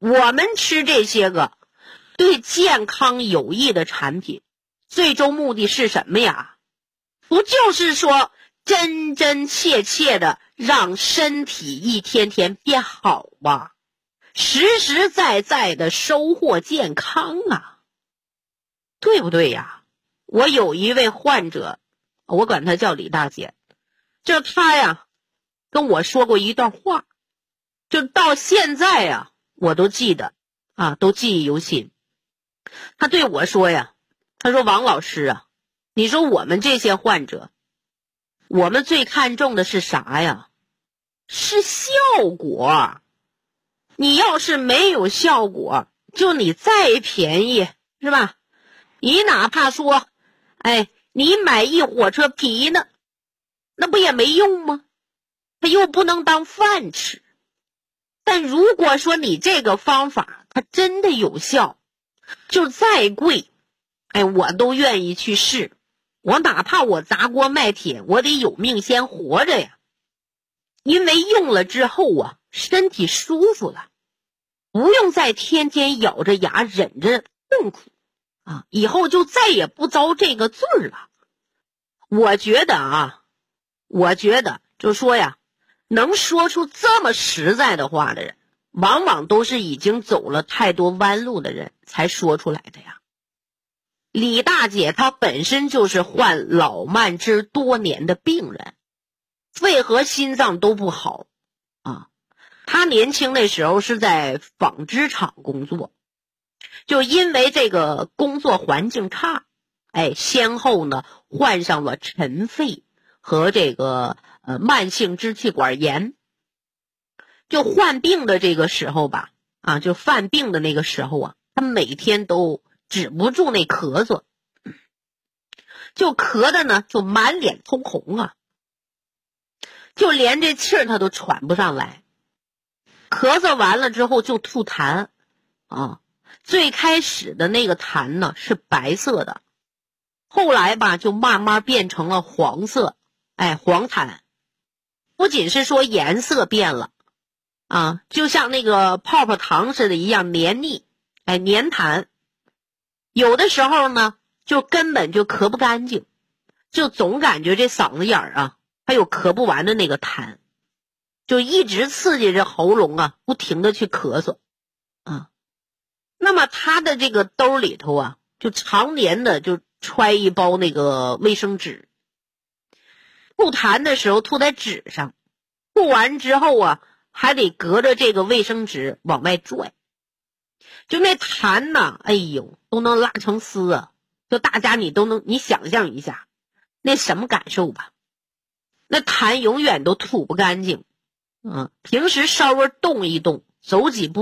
我们吃这些个对健康有益的产品，最终目的是什么呀？不就是说真真切切的让身体一天天变好吗？实实在在的收获健康啊，对不对呀？我有一位患者，我管他叫李大姐，就他呀跟我说过一段话，就到现在呀我都记得啊，都记忆犹新。他对我说呀，他说王老师啊，你说我们这些患者，我们最看重的是啥呀？是效果。你要是没有效果，就你再便宜，是吧？你哪怕说，你买一火车皮呢，那不也没用吗？它又不能当饭吃。但如果说你这个方法它真的有效，就再贵，我都愿意去试。我哪怕我砸锅卖铁，我得有命先活着呀。因为用了之后啊，身体舒服了，不用再天天咬着牙忍着痛苦啊，以后就再也不遭这个罪了。我觉得就说呀，能说出这么实在的话的人，往往都是已经走了太多弯路的人才说出来的呀。李大姐她本身就是患老慢支多年的病人，肺和心脏都不好啊。她年轻的时候是在纺织厂工作，就因为这个工作环境差，先后呢患上了尘肺和这个慢性支气管炎。就患病的这个时候吧，就犯病的那个时候啊，他每天都止不住那咳嗽，就咳的呢就满脸通红啊，就连这气儿他都喘不上来。咳嗽完了之后就吐痰啊，最开始的那个痰呢是白色的，后来吧就慢慢变成了黄色，黄痰。不仅是说颜色变了啊，就像那个泡泡糖似的一样黏腻，黏痰。有的时候呢就根本就咳不干净，就总感觉这嗓子眼儿啊还有咳不完的那个痰，就一直刺激着喉咙啊，不停的去咳嗽啊。那么他的这个兜里头啊，就常年的就揣一包那个卫生纸，吐痰的时候吐在纸上，吐完之后啊还得隔着这个卫生纸往外拽，就那痰呐，都能拉成丝啊！就大家你想象一下，那什么感受吧？那痰永远都吐不干净，平时稍微动一动，走几步